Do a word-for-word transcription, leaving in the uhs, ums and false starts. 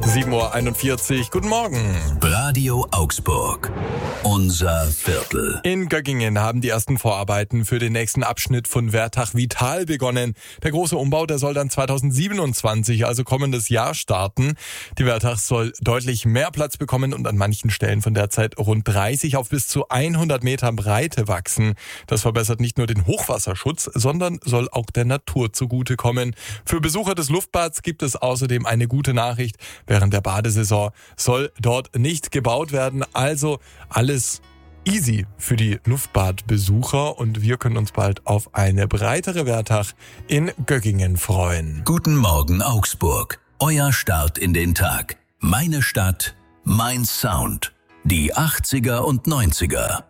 sieben Uhr einundvierzig. Guten Morgen. Radio Augsburg. Unser Viertel. In Göggingen haben die ersten Vorarbeiten für den nächsten Abschnitt von Wertach Vital begonnen. Der große Umbau, der soll dann zweitausendsiebenundzwanzig, also kommendes Jahr, starten. Die Wertach soll deutlich mehr Platz bekommen und an manchen Stellen von derzeit rund dreißig auf bis zu hundert Meter Breite wachsen. Das verbessert nicht nur den Hochwasserschutz, sondern soll auch der Natur zugutekommen. Für Besucher des Luftbads gibt es außerdem eine gute Nachricht. Während der Badesaison soll dort nicht gebaut werden, also alles easy für die Luftbadbesucher und wir können uns bald auf eine breitere Wertach in Göggingen freuen. Guten Morgen Augsburg, euer Start in den Tag. Meine Stadt, mein Sound. Die achtziger und neunziger.